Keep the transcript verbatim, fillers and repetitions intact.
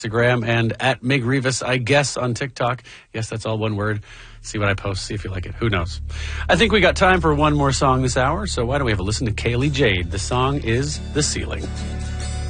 Instagram and at Mig Rivas, I guess, on TikTok. Yes, that's all one word. See what I post, see if you like it. Who knows? I think we got time for one more song this hour, so why don't we have a listen to Kaylee Jade? The song is The Ceiling.